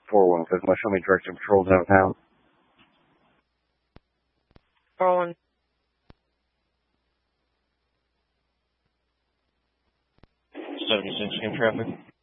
415. Must show me direction patrol downtown. 411. 76 in traffic.